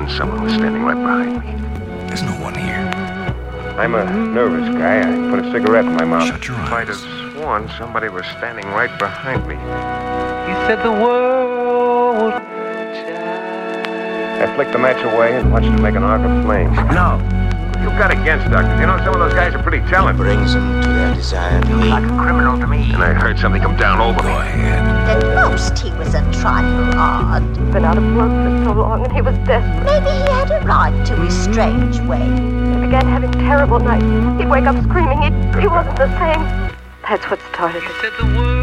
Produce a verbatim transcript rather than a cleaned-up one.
sworn someone was standing right behind me. There's no one here. I'm a nervous guy. I put a cigarette in my mouth. Shut your eyes. I'd have sworn somebody was standing right behind me. He said the world. I flicked the match away and watched it make an arc of flame. No. You got against Doctor. You know, some of those guys are pretty talented. Brings them to their desired Looks like a criminal to me. And I heard something come down over Go me. ahead. At most, he was a trifle odd. Been out of work for so long and he was desperate. Maybe he had a right to his strange way. He began having terrible nights. He'd wake up screaming. He, he wasn't the same. That's what started it. He said the world.